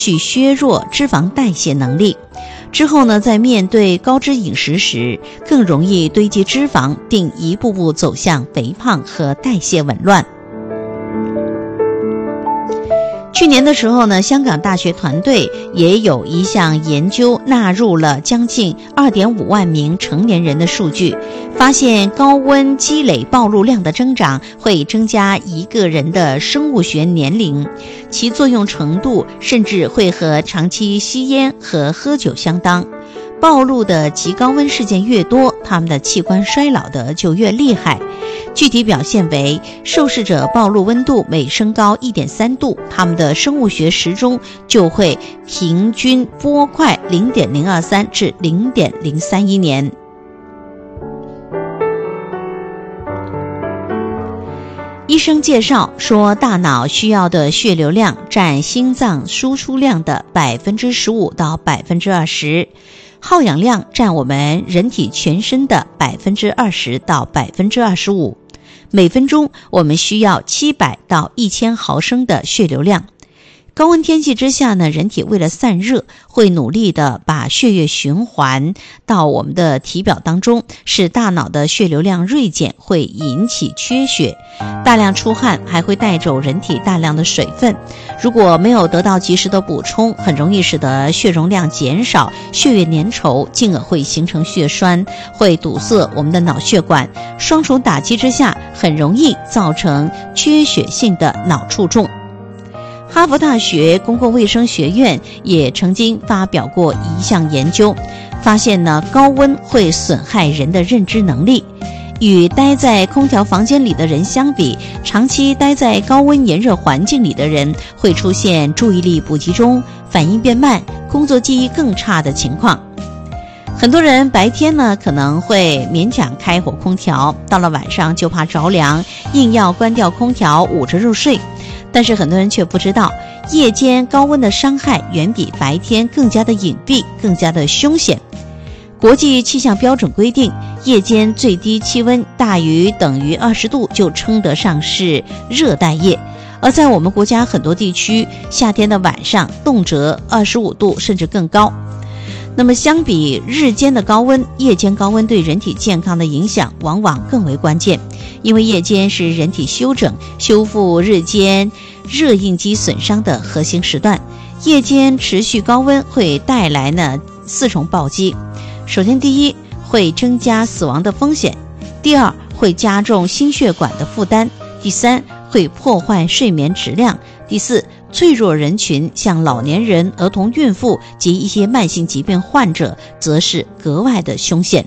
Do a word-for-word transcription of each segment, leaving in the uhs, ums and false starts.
去削弱脂肪代谢能力。之后呢，在面对高脂饮食时，更容易堆积脂肪，并一步步走向肥胖和代谢紊乱。去年的时候呢，香港大学团队也有一项研究纳入了将近 二点五万名成年人的数据，发现高温积累暴露量的增长会增加一个人的生物学年龄，其作用程度甚至会和长期吸烟和喝酒相当。暴露的极高温事件越多，他们的器官衰老的就越厉害。具体表现为，受试者暴露温度每升高 一点三度，他们的生物学时钟就会平均拨快 零点零二三 至 零点零三一年。医生介绍说，大脑需要的血流量占心脏输出量的 百分之十五到百分之二十，耗氧量占我们人体全身的 百分之二十到百分之二十五。每分钟我们需要七百到一千毫升的血流量。高温天气之下呢，人体为了散热，会努力的把血液循环到我们的体表当中，使大脑的血流量锐减，会引起缺血。大量出汗还会带走人体大量的水分，如果没有得到及时的补充，很容易使得血容量减少，血液粘稠，进而会形成血栓，会堵塞我们的脑血管。双重打击之下，很容易造成缺血性的脑卒中。哈佛大学公共卫生学院也曾经发表过一项研究，发现呢，高温会损害人的认知能力。与待在空调房间里的人相比，长期待在高温炎热环境里的人会出现注意力不集中、反应变慢、工作记忆更差的情况。很多人白天呢可能会勉强开火空调，到了晚上就怕着凉，硬要关掉空调捂着入睡。但是很多人却不知道，夜间高温的伤害远比白天更加的隐蔽，更加的凶险。国际气象标准规定，夜间最低气温大于等于二十度就称得上是热带夜，而在我们国家很多地区，夏天的晚上动辄二十五度甚至更高。那么相比日间的高温，夜间高温对人体健康的影响往往更为关键，因为夜间是人体休整、修复日间热应激损伤的核心时段。夜间持续高温会带来呢四重暴击。首先，第一，会增加死亡的风险；第二，会加重心血管的负担；第三，会破坏睡眠质量；第四，脆弱人群像老年人、儿童、孕妇及一些慢性疾病患者则是格外的凶险。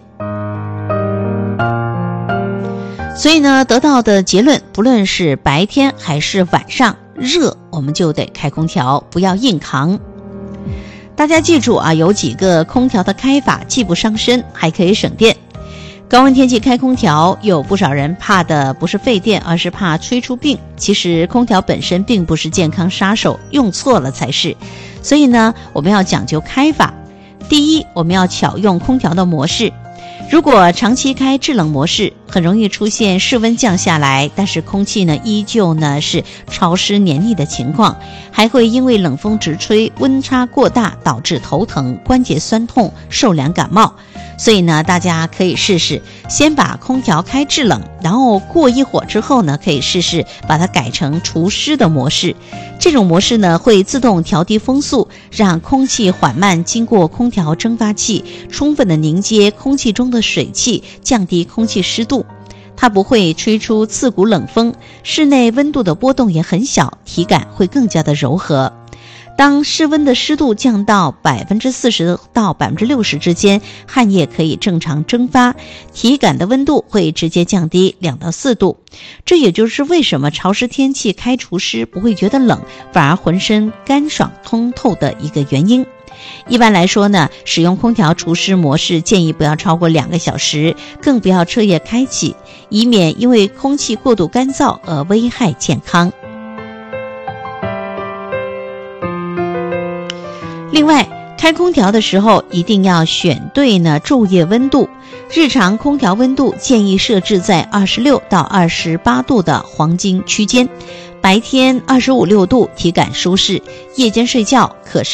所以呢，得到的结论，不论是白天还是晚上热，我们就得开空调，不要硬扛。大家记住啊，有几个空调的开法，既不伤身，还可以省电。高温天气开空调，有不少人怕的不是费电，而是怕吹出病。其实空调本身并不是健康杀手，用错了才是。所以呢，我们要讲究开法。第一，我们要巧用空调的模式。如果长期开制冷模式，很容易出现室温降下来，但是空气呢依旧呢是潮湿黏腻的情况，还会因为冷风直吹，温差过大，导致头疼、关节酸痛、受凉感冒。所以呢，大家可以试试，先把空调开制冷，然后过一会儿之后呢，可以试试把它改成除湿的模式。这种模式呢，会自动调低风速，让空气缓慢经过空调蒸发器，充分的凝结空气中的水汽，降低空气湿度。它不会吹出刺骨冷风，室内温度的波动也很小，体感会更加的柔和。当室温的湿度降到 百分之四十 到 百分之六十 之间，汗液可以正常蒸发，体感的温度会直接降低两到四度。这也就是为什么潮湿天气开除湿不会觉得冷，反而浑身干爽通透的一个原因。一般来说呢，使用空调除湿模式建议不要超过两个小时，更不要彻夜开启，以免因为空气过度干燥而危害健康。另外，开空调的时候一定要选对呢昼夜温度。日常空调温度建议设置在二十六到二十八度的黄金区间， 白天二十五六度，体感舒适；夜间睡觉可是